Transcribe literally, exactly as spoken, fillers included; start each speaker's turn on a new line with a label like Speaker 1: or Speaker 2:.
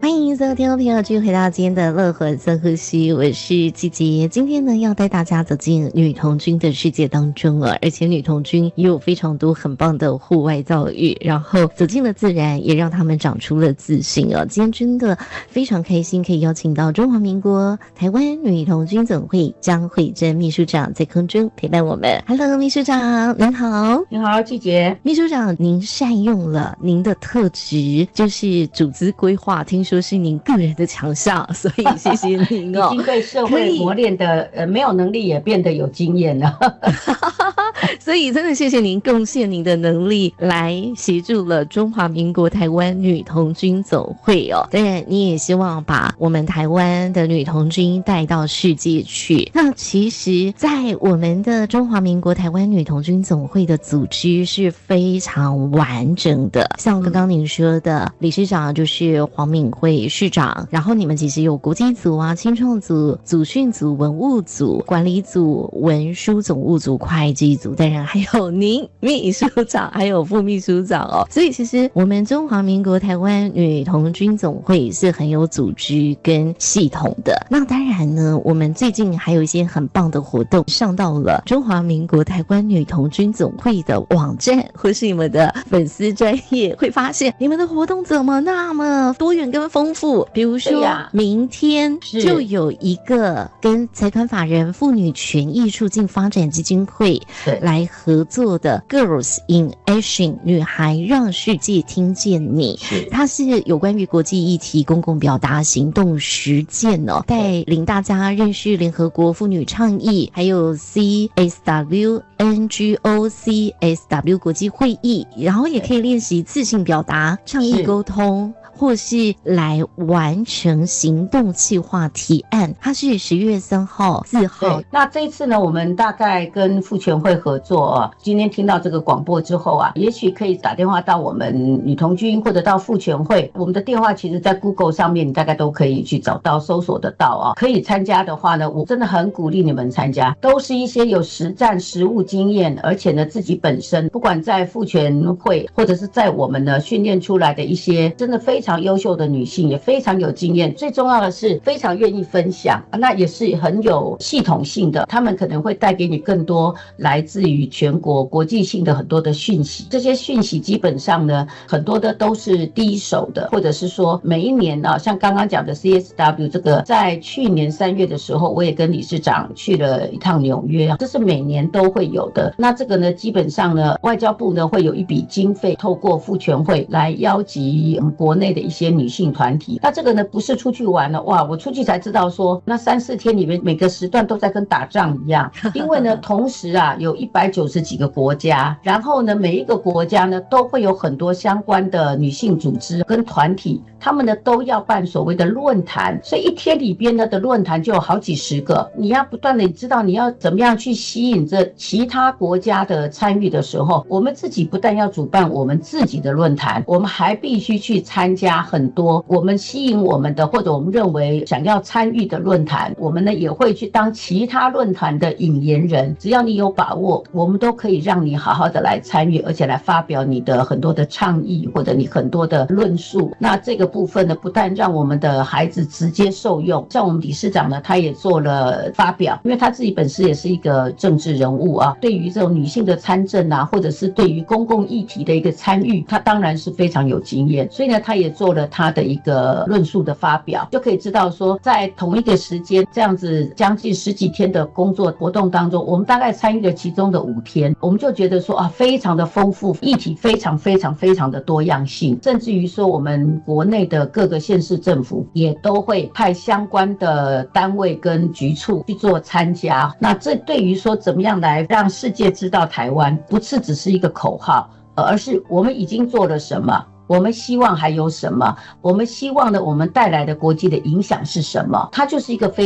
Speaker 1: 欢迎所有听众朋友继续回到今天的乐活深呼吸，我是季杰。今天呢要带大家走进女童军的世界当中了，而且女童军也有非常多很棒的户外教育，然后走进了自然，也让他们长出了自信哦。今天真的非常开心，可以邀请到中华民国台湾女童军总会江慧珍秘书长在空中陪伴我们。Hello， 秘书长您好。
Speaker 2: 你好，季杰。
Speaker 1: 秘书长，您善用了您的特质，就是组织规划，听说是您个人的强项，所以谢谢您哦。
Speaker 2: 已经被社会磨练的呃没有能力也变得有经验了。
Speaker 1: 所以真的谢谢您贡献您的能力来协助了中华民国台湾女童军总会哦。当然你也希望把我们台湾的女童军带到世界去。那其实在我们的中华民国台湾女童军总会的组织是非常完整的，像刚刚您说的理事长就是黄敏惠市长，然后你们其实有国际组啊、青创组、组训组、文务组、管理组、文书总务组、会计组，当然还有您秘书长还有副秘书长哦。所以其实我们中华民国台湾女童军总会是很有组织跟系统的。那当然呢，我们最近还有一些很棒的活动上到了中华民国台湾女童军总会的网站或是你们的粉丝专页，会发现你们的活动怎么那么多元跟丰富。比如说明天就有一个跟财团法人妇女权益促进发展基金会来合作的 Girls in Action 女孩让世界听见你，它是有关于国际议题公共表达行动实践哦，带领大家认识联合国妇女倡议，还有 C S W N G O C S W 国际会议，然后也可以练习自信表达、倡议沟通，或是来完成行动计划提案。它是十月三号、四号。
Speaker 2: 那这一次呢，我们大概跟妇权会合作啊。今天听到这个广播之后啊，也许可以打电话到我们女童军或者到妇权会。我们的电话其实在 Google 上面，你大概都可以去找到、搜索得到啊。可以参加的话呢，我真的很鼓励你们参加，都是一些有实战实务经验，而且呢自己本身不管在妇权会或者是在我们呢训练出来的一些真的非常非常优秀的女性，也非常有经验，最重要的是非常愿意分享，那也是很有系统性的，他们可能会带给你更多来自于全国国际性的很多的讯息。这些讯息基本上呢，很多的都是第一手的，或者是说每一年啊，像刚刚讲的 C S W 这个，在去年三月的时候，我也跟理事长去了一趟纽约，这是每年都会有的。那这个呢，基本上呢，外交部呢会有一笔经费，透过妇权会来邀集国内的一些女性团体。那这个呢不是出去玩了，哇，我出去才知道说那三四天里面每个时段都在跟打仗一样。因为呢同时啊有一百九十几个国家，然后呢每一个国家呢都会有很多相关的女性组织跟团体，他们呢都要办所谓的论坛，所以一天里边呢的论坛就有好几十个。你要不断的知道你要怎么样去吸引着其他国家的参与的时候，我们自己不但要主办我们自己的论坛，我们还必须去参加很多我们吸引我们的或者我们认为想要参与的论坛，我们呢也会去当其他论坛的引言人。只要你有把握，我们都可以让你好好的来参与，而且来发表你的很多的倡议或者你很多的论述。那这个部分呢，不但让我们的孩子直接受用，像我们理事长呢，他也做了发表，因为他自己本身也是一个政治人物啊，对于这种女性的参政啊，或者是对于公共议题的一个参与，他当然是非常有经验。所以呢，他也做了他的一个论述的发表，就可以知道说，在同一个时间这样子将近十几天的工作活动当中，我们大概参与了其中的五天，我们就觉得说啊，非常的丰富，议题非常非常非常的多样性，甚至于说我们国内的各个县市政府也都会派相关的单位跟局处去做参加。那这对于说怎么样来让世界知道台湾，不是只是一个口号，而是我们已经做了什么，我们希望还有什么，我们希望呢我们带来的国际的影响是什么，它就是一个非